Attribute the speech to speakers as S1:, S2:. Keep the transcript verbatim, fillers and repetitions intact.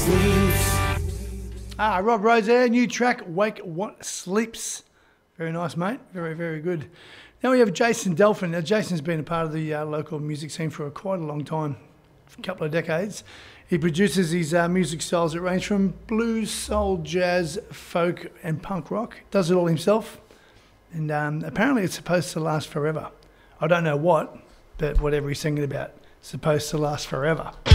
S1: Ah, Rob Rosaire, new track, Wake What Sleeps. Very nice, mate. Very, very good. Now we have Jason Delphin. Now, Jason's been a part of the uh, local music scene for quite a long time, a couple of decades. He produces his uh, music styles that range from blues, soul, jazz, folk, and punk rock. Does it all himself. And um, apparently it's supposed to last forever. I don't know what, but whatever he's singing about, it's supposed to last forever.